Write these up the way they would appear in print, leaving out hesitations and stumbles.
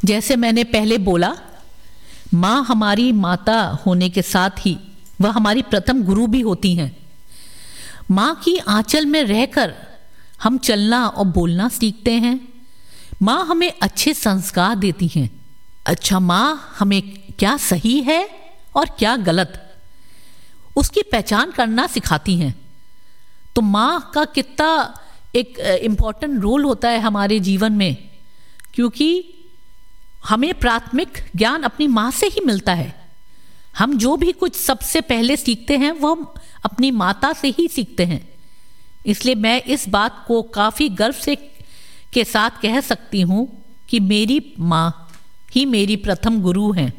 जैसे मैंने पहले बोला, माँ हमारी माता होने के साथ ही वह हमारी प्रथम गुरु भी होती हैं। माँ की आंचल में रहकर हम चलना और बोलना सीखते हैं। माँ हमें अच्छे संस्कार देती हैं। अच्छा, माँ हमें क्या सही है और क्या गलत, उसकी पहचान करना सिखाती हैं। तो माँ का कितना एक इम्पॉर्टेंट रोल होता है हमारे जीवन में, क्योंकि हमें प्राथमिक ज्ञान अपनी माँ से ही मिलता है। हम जो भी कुछ सबसे पहले सीखते हैं वो हम अपनी माता से ही सीखते हैं। इसलिए मैं इस बात को काफ़ी गर्व से के साथ कह सकती हूँ कि मेरी माँ ही मेरी प्रथम गुरु हैं।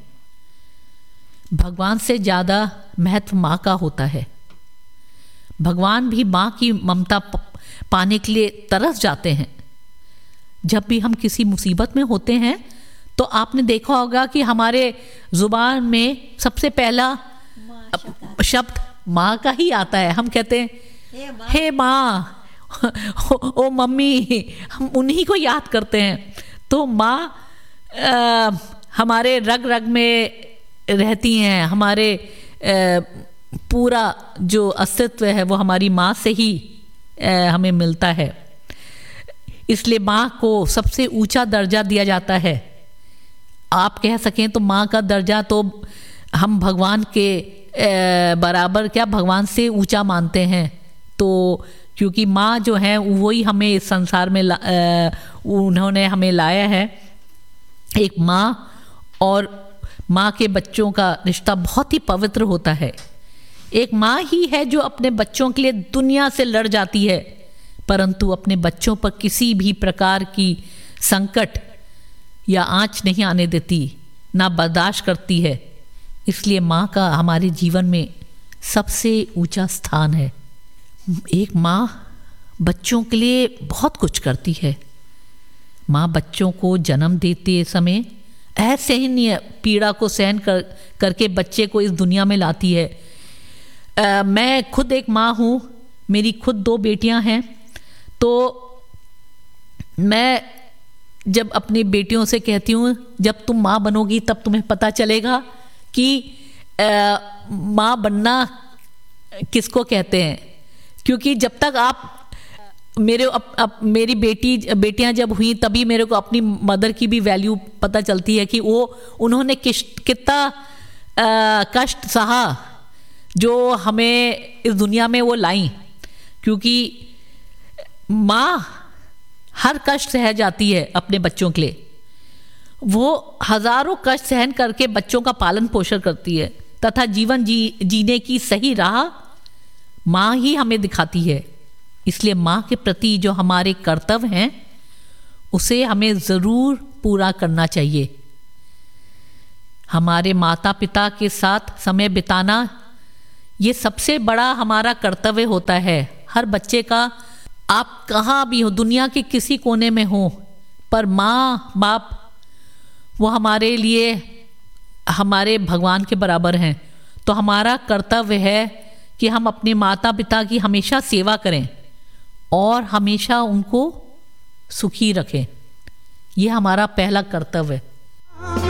भगवान से ज़्यादा महत्व माँ का होता है। भगवान भी माँ की ममता पाने के लिए तरस जाते हैं। जब भी हम किसी मुसीबत में होते हैं तो आपने देखा होगा कि हमारे ज़ुबान में सबसे पहला शब्द माँ का ही आता है। हम कहते हैं हे माँ, ओ मम्मी, हम उन्हीं को याद करते हैं। तो माँ हमारे रग रग में रहती हैं। हमारे पूरा जो अस्तित्व है वो हमारी माँ से ही हमें मिलता है। इसलिए माँ को सबसे ऊंचा दर्जा दिया जाता है। आप कह सकें तो माँ का दर्जा तो हम भगवान के बराबर, क्या भगवान से ऊंचा मानते हैं। तो क्योंकि माँ जो है वही हमें इस संसार में उन्होंने हमें लाया है। एक माँ और माँ के बच्चों का रिश्ता बहुत ही पवित्र होता है। एक माँ ही है जो अपने बच्चों के लिए दुनिया से लड़ जाती है, परंतु अपने बच्चों पर किसी भी प्रकार की संकट या आँच नहीं आने देती, ना बर्दाश्त करती है। इसलिए माँ का हमारे जीवन में सबसे ऊंचा स्थान है। एक माँ बच्चों के लिए बहुत कुछ करती है। माँ बच्चों को जन्म देते समय असहनीय पीड़ा को सहन करके बच्चे को इस दुनिया में लाती है। मैं खुद एक माँ हूँ, मेरी खुद 2 बेटियाँ हैं। तो मैं जब अपनी बेटियों से कहती हूँ जब तुम माँ बनोगी तब तुम्हें पता चलेगा कि माँ बनना किसको कहते हैं। क्योंकि जब तक आप मेरी बेटियां जब हुई तभी मेरे को अपनी मदर की भी वैल्यू पता चलती है कि उन्होंने कितना कष्ट सहा जो हमें इस दुनिया में वो लाई। क्योंकि माँ हर कष्ट सह जाती है अपने बच्चों के लिए। वो हजारों कष्ट सहन करके बच्चों का पालन पोषण करती है तथा जीवन जीने की सही राह माँ ही हमें दिखाती है। इसलिए माँ के प्रति जो हमारे कर्तव्य हैं उसे हमें ज़रूर पूरा करना चाहिए। हमारे माता पिता के साथ समय बिताना ये सबसे बड़ा हमारा कर्तव्य होता है। हर बच्चे का, आप कहाँ भी हो, दुनिया के किसी कोने में हो, पर माँ बाप वो हमारे लिए हमारे भगवान के बराबर हैं। तो हमारा कर्तव्य है कि हम अपने माता पिता की हमेशा सेवा करें और हमेशा उनको सुखी रखें। ये हमारा पहला कर्तव्य है।